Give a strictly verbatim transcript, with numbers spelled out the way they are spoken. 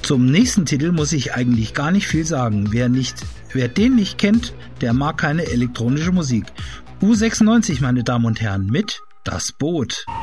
Zum nächsten Titel muss ich eigentlich gar nicht viel sagen. Wer nicht, wer den nicht kennt, der mag keine elektronische Musik. U sechsundneunzig, meine Damen und Herren, mit Das Boot.